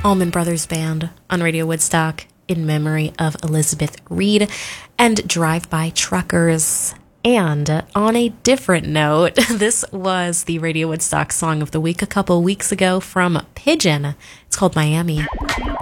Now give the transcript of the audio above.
Allman Brothers Band on Radio Woodstock in memory of Elizabeth Reed and Drive-By Truckers. And on a different note, this was the Radio Woodstock Song of the Week a couple weeks ago from Pigeon. It's called Miami.